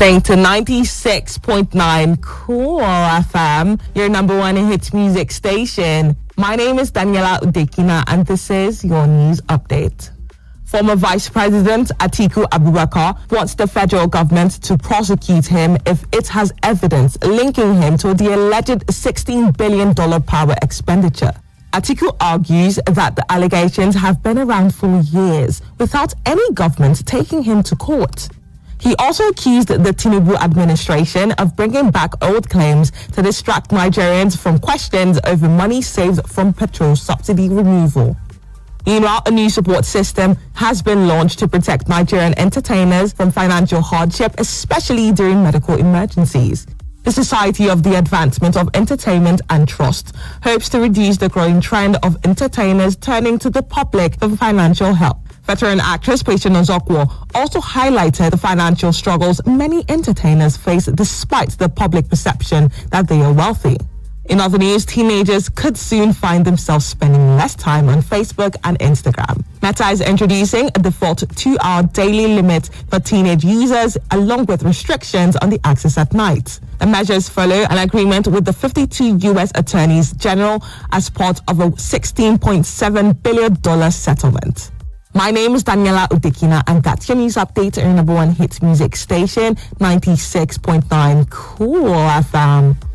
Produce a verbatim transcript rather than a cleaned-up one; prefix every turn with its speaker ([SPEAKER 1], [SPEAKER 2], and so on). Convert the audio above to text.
[SPEAKER 1] listening to ninety-six point nine Cool F M, your number one hit music station. My name is Daniela Udekina, and this is your news update. Former Vice President Atiku Abubakar wants the federal government to prosecute him if it has evidence linking him to the alleged sixteen billion dollars power expenditure. Atiku argues that the allegations have been around for years without any government taking him to court. He also accused the Tinubu administration of bringing back old claims to distract Nigerians from questions over money saved from petrol subsidy removal. Meanwhile, a new support system has been launched to protect Nigerian entertainers from financial hardship, especially during medical emergencies. The Society of the Advancement of Entertainment and Trust hopes to reduce the growing trend of entertainers turning to the public for financial help. Veteran actress Patience Ozokwo also highlighted the financial struggles many entertainers face despite the public perception that they are wealthy. In other news, teenagers could soon find themselves spending less time on Facebook and Instagram. Meta is introducing a default two-hour daily limit for teenage users, along with restrictions on the access at night. The measures follow an agreement with the fifty-two U S Attorneys General as part of a sixteen point seven billion dollars settlement. My name is Daniela Udekina, and that's your news update on your number one hit music station, ninety-six point nine Cool F M.